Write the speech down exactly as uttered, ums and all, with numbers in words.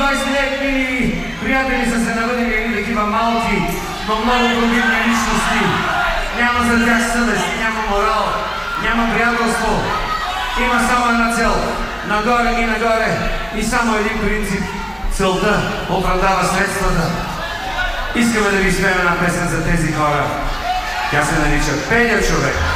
двайсетлетни приятели са се навъдили едни такива малки, но много провидни личности. Няма за тях съвест, няма морал, няма приятелство. Има само една цел. Нагоре и нагоре. И само един принцип. Целта оправдава средствата. Искаме да ви изпеем една песен за тези хора. Тя се нарича "Пеня човек".